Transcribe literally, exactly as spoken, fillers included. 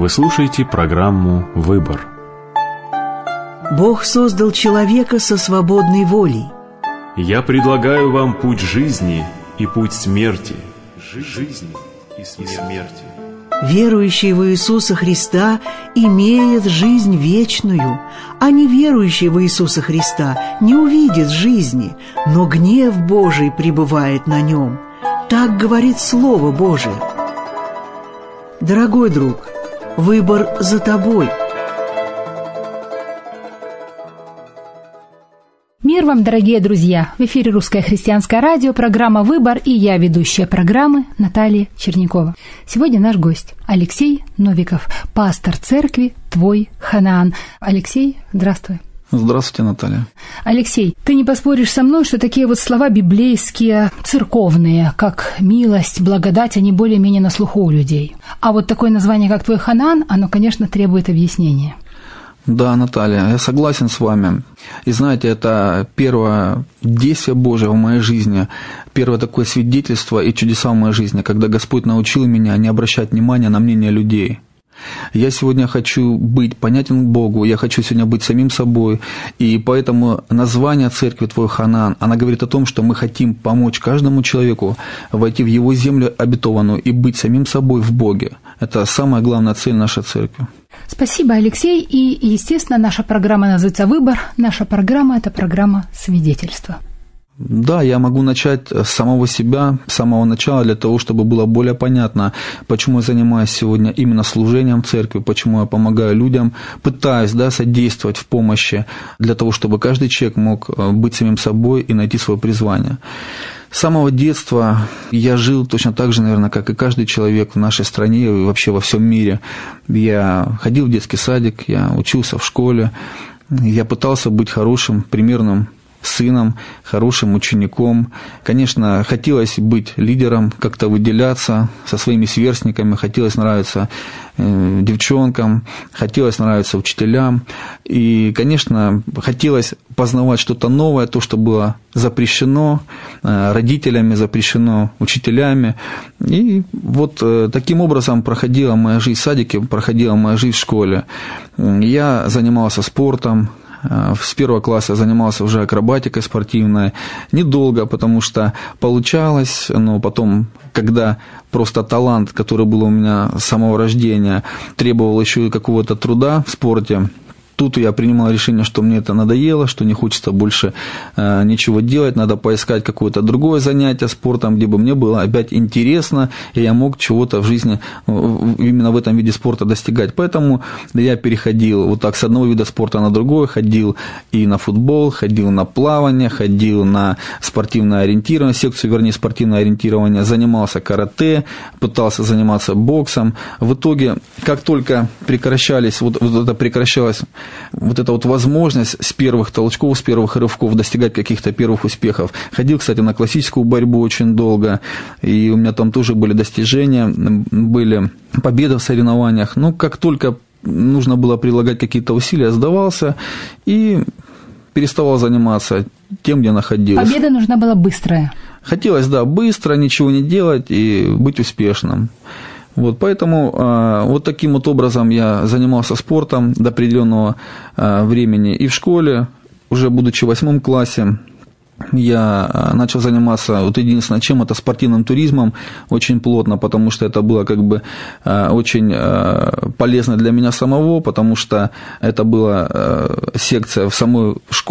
Вы слушаете программу «Выбор». Бог создал человека со свободной волей. Я предлагаю вам путь жизни и путь смерти. Жизни и смерти. Верующий в Иисуса Христа имеет жизнь вечную, а неверующий в Иисуса Христа не увидит жизни, но гнев Божий пребывает на нем. Так говорит Слово Божие. Дорогой друг, выбор за тобой. Мир вам, дорогие друзья! В эфире Русское христианское радио, программа «Выбор», и я, ведущая программы, Наталья Чернякова. Сегодня наш гость Алексей Новиков, пастор церкви «Твой Ханаан». Алексей, здравствуй. Здравствуйте, Наталья. Алексей, ты не поспоришь со мной, что такие вот слова библейские, церковные, как милость, благодать, они более-менее на слуху у людей. А вот такое название, как «Твой Ханаан», оно, конечно, требует объяснения. Да, Наталья, я согласен с вами. И знаете, это первое действие Божие в моей жизни, первое такое свидетельство и чудеса в моей жизни, когда Господь научил меня не обращать внимания на мнение людей. Я сегодня хочу быть понятен Богу, я хочу сегодня быть самим собой, и поэтому название церкви «Твой Ханаан», она говорит о том, что мы хотим помочь каждому человеку войти в его землю обетованную и быть самим собой в Боге. Это самая главная цель нашей церкви. Спасибо, Алексей. И, естественно, наша программа называется «Выбор». Наша программа – это программа свидетельства. Да, я могу начать с самого себя, с самого начала, для того, чтобы было более понятно, почему я занимаюсь сегодня именно служением в церкви, почему я помогаю людям, пытаюсь, да, содействовать в помощи, для того, чтобы каждый человек мог быть самим собой и найти свое призвание. С самого детства я жил точно так же, наверное, как и каждый человек в нашей стране и вообще во всем мире. Я ходил в детский садик, я учился в школе, я пытался быть хорошим, примерным сыном, хорошим учеником. Конечно, хотелось быть лидером, как-то выделяться со своими сверстниками, хотелось нравиться э, девчонкам, хотелось нравиться учителям. И, конечно, хотелось познавать что-то новое, то, что было запрещено э, родителями, запрещено учителями. И вот э, таким образом проходила моя жизнь в садике, проходила моя жизнь в школе. Я занимался спортом. С первого класса занимался уже акробатикой спортивной. Недолго, потому что получалось, но потом, когда просто талант, который был у меня с самого рождения, требовал еще и какого-то труда в спорте, тут я принимал решение, что мне это надоело, что не хочется больше э, ничего делать, надо поискать какое-то другое занятие спортом, где бы мне было опять интересно, и я мог чего-то в жизни именно в этом виде спорта достигать. Поэтому я переходил вот так с одного вида спорта на другой, ходил и на футбол, ходил на плавание, ходил на спортивное ориентирование, секцию, вернее, спортивное ориентирование, занимался карате, пытался заниматься боксом. В итоге, как только прекращались, вот, вот это прекращалось, вот эта вот возможность с первых толчков, с первых рывков достигать каких-то первых успехов. Ходил, кстати, на классическую борьбу очень долго, и у меня там тоже были достижения, были победы в соревнованиях. Но как только нужно было прилагать какие-то усилия, я сдавался и переставал заниматься тем, где находился. Победа нужна была быстрая. Хотелось, да, быстро, ничего не делать и быть успешным. Вот, поэтому э, вот таким вот образом я занимался спортом до определенного э, времени и в школе, уже будучи в восьмом классе, я начал заниматься, вот единственное, чем это спортивным туризмом очень плотно, потому что это было как бы очень полезно для меня самого, потому что это была секция в самой школе.